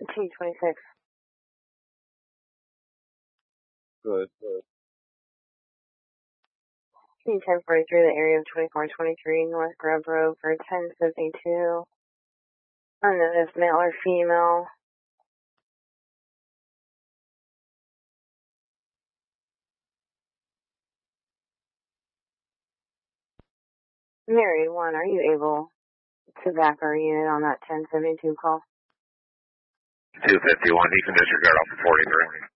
T26. Good. T1043, the area of 2423 North Grove Road for 1052. Unnoticed male or female. Mary 1, are you able to back our unit on that 1072 call? 251, you can disregard off of 43.